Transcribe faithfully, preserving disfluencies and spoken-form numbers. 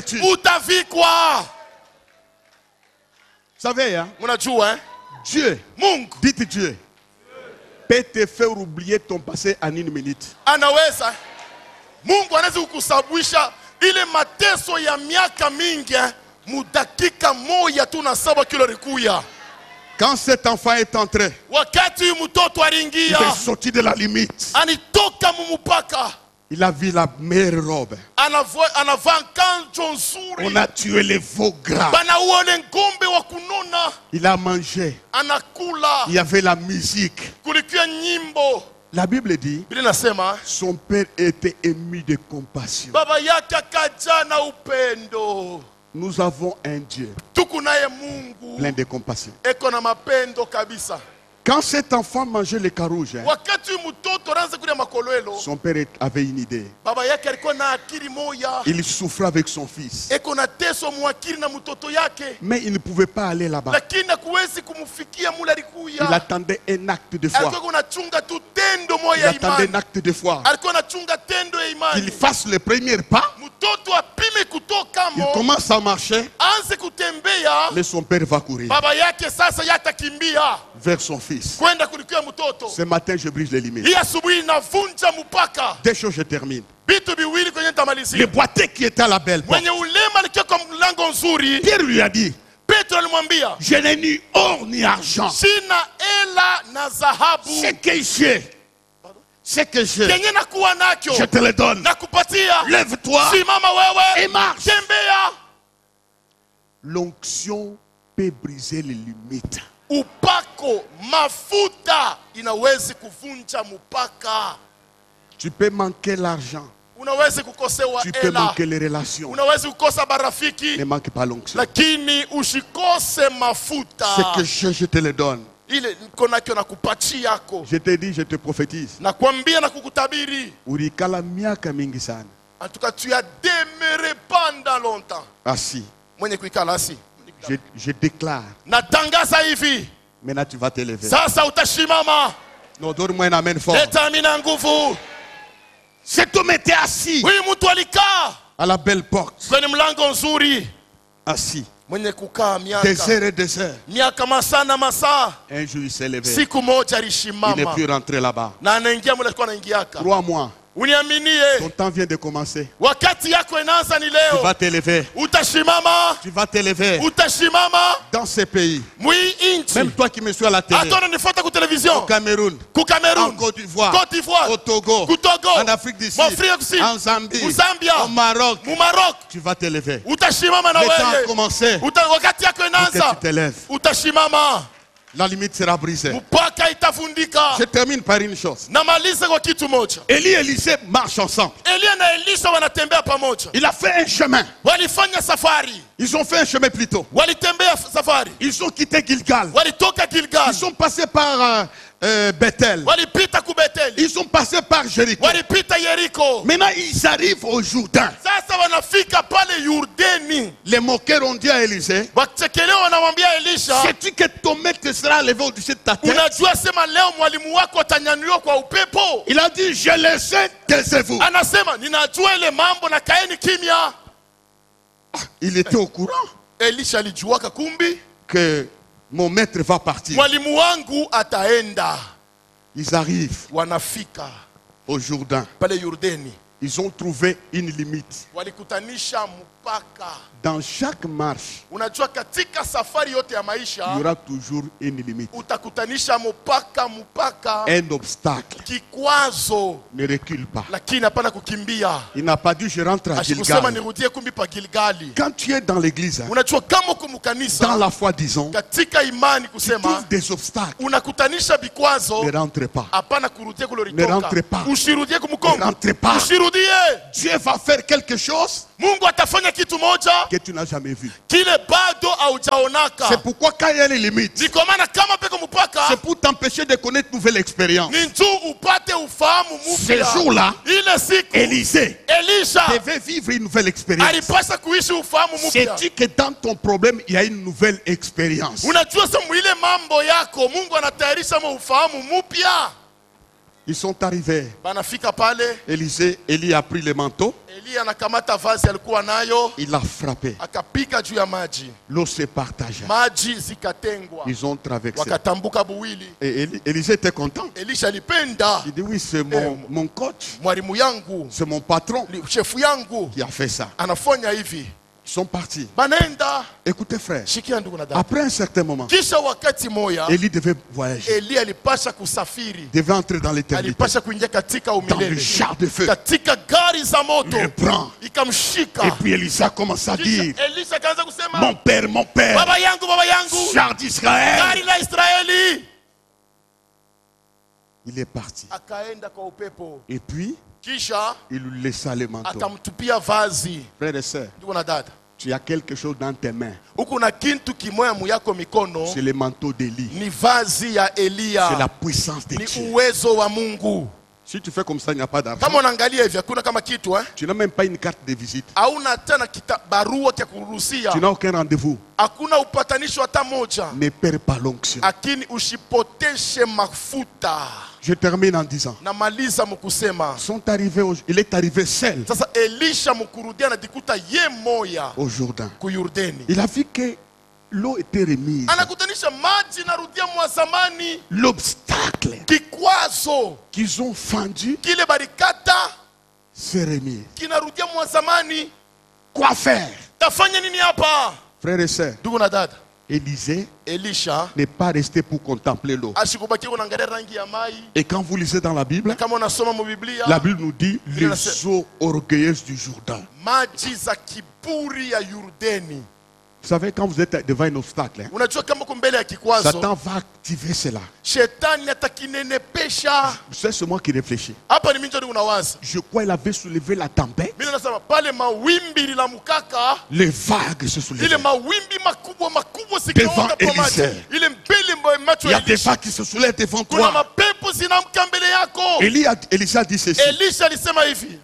utavikwa. Vous savez, hein? Unajua, hein? Dieu, Mungu, dites Dieu, peut te faire oublier ton passé en une minute. Anaweza. Mungu anaweza kukusababisha ile mateso ya miaka mingi mudakika moja tu na saba kilo rikuya. Quand cet enfant est entré, wakati mtoto alingia, il est sorti de la limite. Anitoka mumupaka. Il a vu la meilleure robe. On a tué les veaux gras. Il a mangé. Il y avait la musique. La Bible dit, son père était ému de compassion. Nous avons un Dieu plein de compassion. Quand cet enfant mangeait les carouges, hein, son père avait une idée. Il souffrait avec son fils. Mais il ne pouvait pas aller là-bas. Il attendait un acte de foi. Il attendait un acte de foi. Qu'il fasse le premier pas. Il commence à marcher. Mais son père va courir vers son fils. Ce matin, je brise les limites. Deux choses, je termine. Le boiteux qui était à la belle porte, Pierre lui a dit, je n'ai ni or ni argent. Ce que j'ai, ce que j'ai, je te le donne. Lève-toi et marche. L'onction peut briser les limites. Upako mafuta inawezi kuvunja mupaka. Tu peux manquer l'argent. Unawezi kukosewa tu peux ela. manquer les relations. Unawezi kukosa barafiki. Ne manque pas l'onction. Lakini usikose mafuta. Ce que je, je te le donne. Ile niko na kupachi yako. Je te dis, je te prophétise. Nakwambia na kukutabiri. Ulikala miaka mingi sana. En tout cas, tu as demeuré pendant longtemps. Assis. Mwenye kuikala assis. Je, je déclare. Natangaza hivi. Maintenant tu vas te lever. Sasa utashimama. Non, donne-moi un amen fort. Determina nguvu. Cet homme était assis. Huyu mtu alikaa à la belle porte. Kwenye mlango nzuri. Assis. Mwenye kukaa miaka. Des heures et des heures. Miaka masaa na masaa. Un jour il s'est levé. Siku moja alishimama. Il n'est plus rentré là-bas. Na anaingia mule alikuwa anaingiaka. Crois-moi. Uniaminie. Ton temps vient de commencer. Wakati yako inaanza ni leo. Tu vas te lever. Utashimama. Tu vas te lever. Utashimama. Dans ce pays. Mwi inchi. Même toi qui me suis à la télé. Atona nifuata ku télévision. Au Cameroun. Ku Cameroun. En Côte d'Ivoire. Côte d'Ivoire. Au Togo. Ku Togo. En Afrique du Sud. En Zambie. Mu Zambia. Au Maroc. Mu Maroc. Tu vas te lever. Utashimama na wewe. Le temps a commencé. Uta wakati yako inaanza. Pour que tu te lèves. Utashimama. La limite sera brisée. Mpaka itafundika. Je termine par une chose. Namaliza kwa kitu moja. Élie et Élisée marchent ensemble. Elia na Elisha wanatembea pamoja. Il a fait un chemin. Walifanya safari. Ils ont fait un chemin plus tôt. Walitembea safari. Ils ont quitté Gilgal. Walitoka Gilgal. Ils sont passés par euh, euh, Bethel. Walipita ku Bethel. Ils sont passés par Jéricho. Walipita Yeriko. Maintenant ils arrivent au Jourdain. Sasa wanafika pale Yordani. Les moqueurs ont dit à Élisée, wakichekelea wanamwambia Elisha, sais-tu que ton maître sera levé au-dessus de ta tête? Unajua sema leo mwalimu wako atanyanyuliwa kwa upepo. Il a dit, je le sais, taisez-vous. Anasema ninajua ile mambo na kaeni kimya. Il était au courant. Elisha alijuaka kumbi que mon maître va partir. Mwalimu wangu ataenda. Ils arrivent. Wanafika au Jourdain. Pale Yordani. Ils ont trouvé une limite. Walikutanisha mpaka. Dans chaque marche, unajua katika safari yote ya maisha, il y aura toujours une limite. Utakutanisha mpaka mpaka. Un obstacle. Kikwazo. Ne recule pas. Lakini hapana kukimbia. Il n'a pas dit je rentre à Gilgal. Asikusema nirudie kumbi pa Gilgali. Quand tu es dans l'église, unajua kama uko mkanisa, dans la foi disons, katika imani kusema, tu trouves des obstacles. Unakutanisha vikwazo. Ne rentre pas. Hapana kurudia kule ulitoka. Ne rentre pas. Usirudie kumkongo. Ne rentre pas. Usirudie. Dieu va faire quelque chose. Mungu atafanya kitu moja que tu n'as jamais vu. Kile bado haujaonaka. C'est pourquoi quand il y a les limites, ni kwa maana kama peko mpaka, c'est pour t'empêcher de connaître une nouvelle expérience. Ni njoo upate ufahamu mpya. Ce jour-là, ile siku Élisée, Elisha devait vivre une nouvelle expérience. alipaswa kuishi ufahamu mpya. C'est que dans ton problème, il y a une nouvelle expérience. Unajua sasa ile mambo yako Mungu anatayarisha ufahamu mpya. Ils sont arrivés. Banafika pale. Élisée, Élie a pris le manteau. Eli anakamata vazi alikuwa nayo. Il a frappé. Akapiga juu ya maji. L'eau s'est partagée. Maji zikatengwa. Ils ont traversé. Wakatambuka buwili. Et Élisée était content. Elisha alipenda. Il dit oui, c'est mon, eh, mon coach. Mwalimu yangu. C'est mon patron. Chef yangu. Qui a fait ça. Anafanya hivi. Ils sont partis. Banenda. Écoutez frère. Shikia ndugu na dada. Après un certain moment. Kisha wakati moya. Élie devait voyager. Eli alipasha kusafiri. Devait entrer dans l'éternité. Alipasha kuingia katika umilele. Dans le char de feu. Katika gari za moto. Il le prend. Ikamshika. Et puis Élisée commence à dire. Elisha kaanza kusema. Mon père, mon père. Baba yangu, baba yangu. Char d'Israël. Gari la Israeli. Il est parti. Akaenda kwa upepo. Et puis, kisha il lui laissa le manteau. Akamtupia vazi. Frères et sœurs, ndugu na dada, tu as quelque chose dans tes mains. Uko na kintu kimoya muyako mikono. C'est le manteau d'Élie. Ni vazi ya Elia. C'est la puissance de Ni Dieu. uwezo wa Mungu. Si tu fais comme ça, il n'y a pas d'argent. Kama unaangalia hivi hakuna kama kitu eh? Tu n'as même pas une carte de visite. Hauna tena barua ya kuruhusia. Tu n'as aucun rendez-vous. Hakuna upatanisho hata moja. Ne perds pas l'onction. Lakini usipoteshe mafuta. Je termine en disant. Namaliza mkusema. Sont arrivés au, il est arrivé seul. Sasa Elisha mkurudia anajikuta ye moya. Au Jourdain. Ku Yordani. Il a vu que l'eau était remise. Anakutanisha maji narudia mwa zamani. L'obstacle kikwazo qu'ils ont fendu kile barikata s'est remis. Kinarudia mwa zamani. Quoi faire? Tafanya nini hapa? Frères et sœurs, ndugu na dada, Élisée Elisha n'est pas resté pour contempler l'eau. Et quand vous lisez dans la Bible, la Bible nous dit les eaux orgueilleuses du Jourdain. Vous savez, quand vous êtes devant un obstacle, hein, Satan va activer cela. C'est moi qui réfléchis. Je crois qu'il avait soulevé la tempête. Les vagues se soulevaient. Devant Élisée. Il y a des vagues qui se soulèvent devant toi. Élie a, Élisée a dit ceci.